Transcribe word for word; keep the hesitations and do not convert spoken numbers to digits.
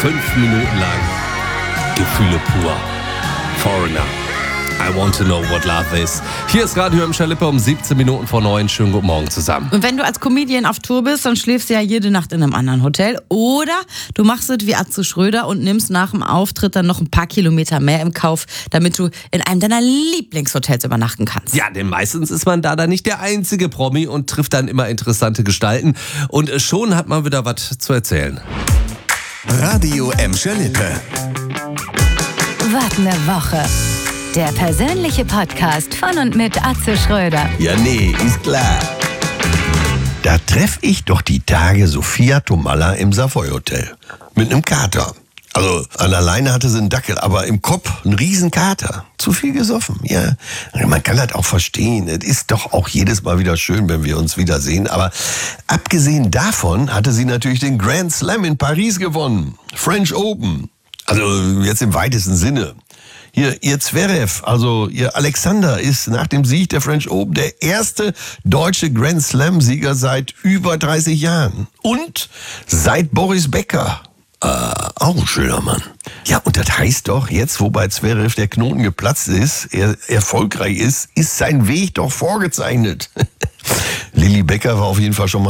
Fünf Minuten lang Gefühle pur. Foreigner. I want to know what love is. Hier ist Radio Emscher Lippe um siebzehn Minuten vor neun. Schönen guten Morgen zusammen. Und wenn du als Comedian auf Tour bist, dann schläfst du ja jede Nacht in einem anderen Hotel. Oder du machst es wie Atze Schröder und nimmst nach dem Auftritt dann noch ein paar Kilometer mehr im Kauf, damit du in einem deiner Lieblingshotels übernachten kannst. Ja, denn meistens ist man da dann nicht der einzige Promi und trifft dann immer interessante Gestalten. Und schon hat man wieder was zu erzählen. Radio Emscher Lippe. Was ne Woche. Der persönliche Podcast von und mit Atze Schröder. Ja, nee, ist klar. Da treff ich doch die Tage Sophia Tomalla im Savoy Hotel. Mit einem Kater. Also an der Leine hatte sie einen Dackel, aber im Kopf ein Riesenkater. Zu viel gesoffen, ja. Man kann das auch verstehen. Es ist doch auch jedes Mal wieder schön, wenn wir uns wiedersehen. Aber abgesehen davon hatte sie natürlich den Grand Slam in Paris gewonnen. French Open. Also jetzt im weitesten Sinne. Hier, ihr Zverev, also ihr Alexander, ist nach dem Sieg der French Open der erste deutsche Grand Slam-Sieger seit über dreißig Jahren. Und seit Boris Becker. Äh, auch ein schöner Mann. Ja, und das heißt doch, jetzt, wo bei Zverev der Knoten geplatzt ist, er erfolgreich ist, ist sein Weg doch vorgezeichnet. Lilly Becker war auf jeden Fall schon mal